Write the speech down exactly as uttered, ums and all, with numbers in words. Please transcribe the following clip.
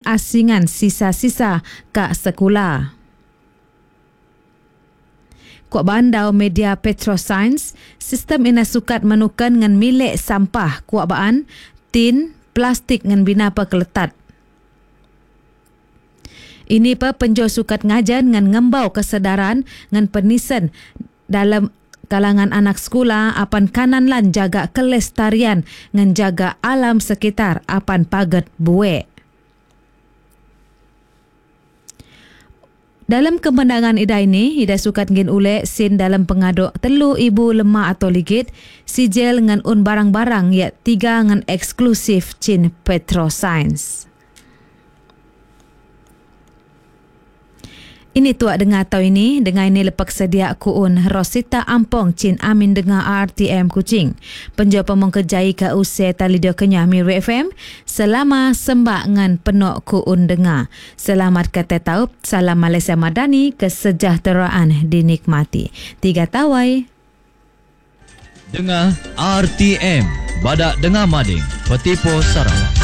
asingan sisa-sisa ka sekolah. Kuak bandau media Petroscience, sistem ina sukat menukan ngan milik sampah kuak baan, tin, plastik ngan binapa keletat. Ini pa penjo sukat ngajan ngan ngembau kesedaran ngan penisen dalam kalangan anak sekolah apan kanan lan jaga kelestarian ngan jaga alam sekitar apan pagat buek. Dalam kemenangan ida ini, ida sukat ngin ule sin dalam pengaduk telu ibu lemah atau ligit, sijil ngan un barang-barang ya tiga ngan eksklusif cin Petroscience. Ini tuak dengar tau ini, dengar ini lepak sedia kuun Rosita Ampong cin amin dengar R T M Kuching. Penjo pemong kejai ke usai talidio kenyah Miru F M, selama sembak ngan penok kuun dengar. Selamat kata taup, salam Malaysia Madani, kesejahteraan dinikmati. Tiga tawai. Dengar R T M, Badak Dengar Mading, Petipo Sarawak.